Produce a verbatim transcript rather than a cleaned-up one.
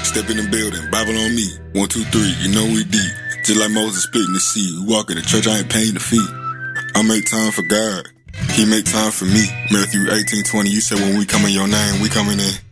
Step in the building, Bible on me. One, two, three, you know we deep. Just like Moses splitting the sea. We walk in the church, I ain't paying the fee. I make time for God. He make time for me. Matthew eighteen twenty, you said when we come in your name, we coming in.